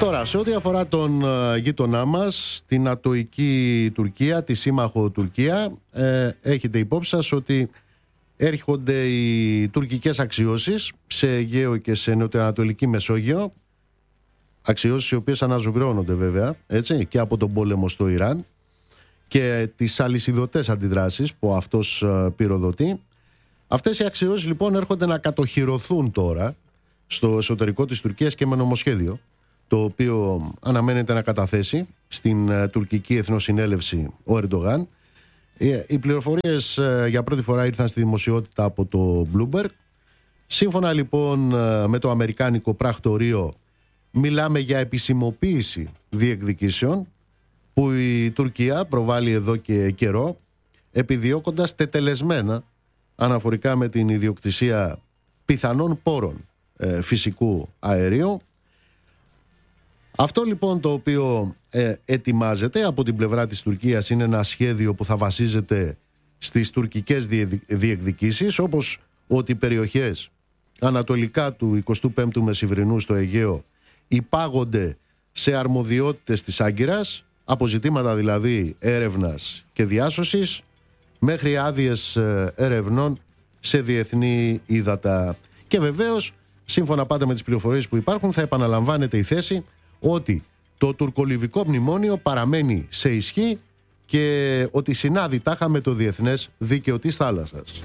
Τώρα, σε ό,τι αφορά τον γείτονά μας, την ατοική Τουρκία, τη σύμμαχο Τουρκία, έχετε υπόψη σας ότι έρχονται οι τουρκικές αξιώσεις σε Αιγαίο και σε νοτιοανατολική Μεσόγειο, αξιώσεις οι οποίες αναζωπυρώνονται βέβαια, έτσι, και από τον πόλεμο στο Ιράν και τις αλυσιδωτές αντιδράσεις που αυτός πυροδοτεί. Αυτές οι αξιώσεις λοιπόν έρχονται να κατοχυρωθούν τώρα στο εσωτερικό της Τουρκίας και με νομοσχέδιο, το οποίο αναμένεται να καταθέσει στην τουρκική εθνοσυνέλευση ο Ερντογάν. Οι πληροφορίες για πρώτη φορά ήρθαν στη δημοσιότητα από το Bloomberg. Σύμφωνα λοιπόν με το αμερικάνικο πρακτορείο, μιλάμε για επισημοποίηση διεκδικήσεων που η Τουρκία προβάλλει εδώ και καιρό, επιδιώκοντας τετελεσμένα αναφορικά με την ιδιοκτησία πιθανών πόρων φυσικού αερίου. Αυτό λοιπόν το οποίο ετοιμάζεται από την πλευρά της Τουρκίας είναι ένα σχέδιο που θα βασίζεται στις τουρκικές διεκδικήσεις, όπως ότι οι περιοχές ανατολικά του 25ου Μεσημβρινού στο Αιγαίο υπάγονται σε αρμοδιότητες της Άγκυρας, από ζητήματα δηλαδή έρευνας και διάσωσης μέχρι άδειες ερευνών σε διεθνή ύδατα. Και βεβαίως, σύμφωνα πάντα με τις πληροφορίες που υπάρχουν, θα επαναλαμβάνεται η θέση ότι το τουρκολιβικό μνημόνιο παραμένει σε ισχύ και ότι συνάδει τάχα με το διεθνές δίκαιο της θάλασσας.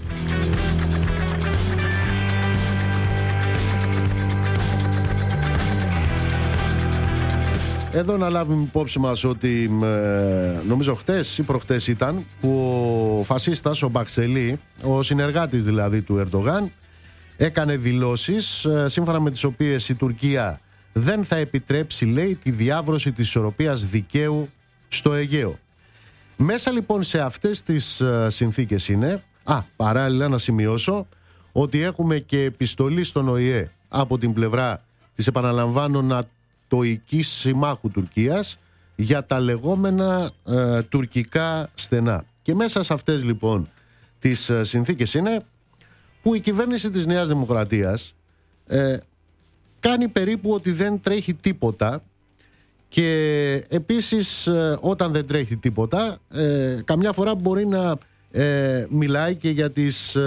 Εδώ να λάβουμε υπόψη μας ότι νομίζω χτες ή προχτές ήταν που ο φασίστας, ο Μπαξελή, ο συνεργάτης δηλαδή του Ερντογάν, έκανε δηλώσεις σύμφωνα με τις οποίες η Τουρκία δεν θα επιτρέψει, λέει, τη διάβρωση της ισορροπίας δικαίου στο Αιγαίο. Μέσα λοιπόν σε αυτές τις συνθήκες είναι, παράλληλα να σημειώσω ότι έχουμε και επιστολή στον ΟΗΕ από την πλευρά της, επαναλαμβάνω, νατοικής συμμάχου Τουρκίας για τα λεγόμενα τουρκικά στενά. Και μέσα σε αυτές λοιπόν τις συνθήκες είναι που η κυβέρνηση της Νέας Δημοκρατίας κάνει περίπου ότι δεν τρέχει τίποτα, και επίσης όταν δεν τρέχει τίποτα καμιά φορά μπορεί να μιλάει και για τις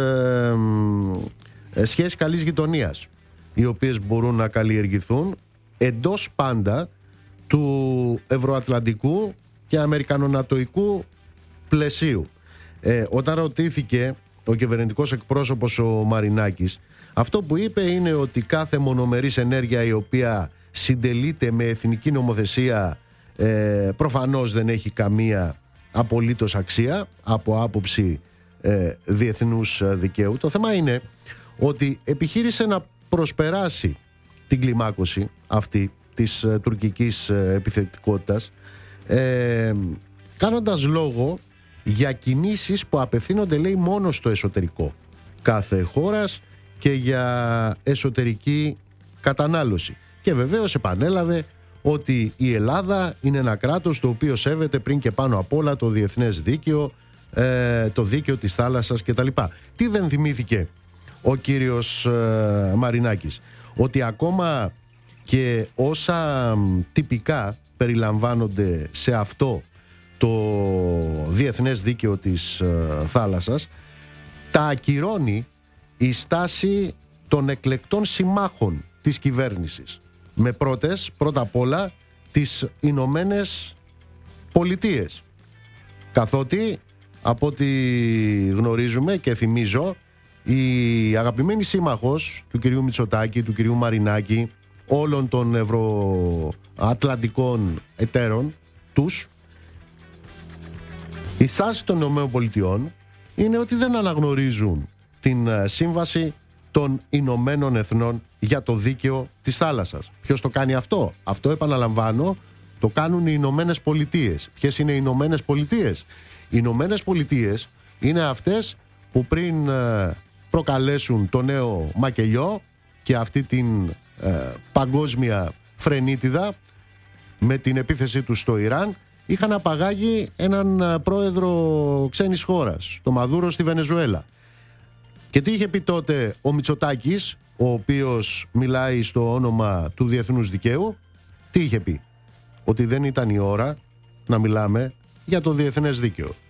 σχέσεις καλής γειτονίας, οι οποίες μπορούν να καλλιεργηθούν εντός πάντα του ευρωατλαντικού και αμερικανονατοϊκού πλαισίου. Όταν ρωτήθηκε ο κυβερνητικός εκπρόσωπος ο Μαρινάκης, αυτό που είπε είναι ότι κάθε μονομερής ενέργεια η οποία συντελείται με εθνική νομοθεσία προφανώς δεν έχει καμία απολύτως αξία από άποψη διεθνούς δικαίου. Το θέμα είναι ότι επιχείρησε να προσπεράσει την κλιμάκωση αυτή της τουρκικής επιθετικότητας, κάνοντας λόγο για κινήσεις που απευθύνονται, λέει, μόνο στο εσωτερικό κάθε χώρας και για εσωτερική κατανάλωση. Και βεβαίως επανέλαβε ότι η Ελλάδα είναι ένα κράτος το οποίο σέβεται πριν και πάνω απ' όλα το διεθνές δίκαιο, το δίκαιο της θάλασσας κτλ. Τι δεν θυμήθηκε ο κύριος Μαρινάκης? Ότι ακόμα και όσα τυπικά περιλαμβάνονται σε αυτό το διεθνές δίκαιο της θάλασσας, τα ακυρώνει η στάση των εκλεκτών συμμάχων της κυβέρνησης, με πρώτα απ' όλα τις Ηνωμένες Πολιτείες, καθότι από ό,τι γνωρίζουμε και θυμίζω, η αγαπημένη σύμμαχος του κυρίου Μητσοτάκη, του κυρίου Μαρινάκη, όλων των ευρωατλαντικών εταίρων τους, η στάση των Ηνωμένων Πολιτειών είναι ότι δεν αναγνωρίζουν την σύμβαση των Ηνωμένων Εθνών για το δίκαιο της θάλασσας. Ποιος το κάνει αυτό? Αυτό, επαναλαμβάνω, το κάνουν οι Ηνωμένες Πολιτείες. Ποιες είναι οι Ηνωμένες Πολιτείες? Οι Ηνωμένες Πολιτείες είναι αυτές που πριν προκαλέσουν το νέο μακελιό και αυτή την παγκόσμια φρενίτιδα με την επίθεσή τους στο Ιράν, είχαν απαγάγει έναν πρόεδρο ξένης χώρας, το Μαδούρο, στη Βενεζουέλα. Και τι είχε πει τότε ο Μητσοτάκης, ο οποίος μιλάει στο όνομα του διεθνούς δικαίου? Τι είχε πει? Ότι δεν ήταν η ώρα να μιλάμε για το διεθνές δίκαιο.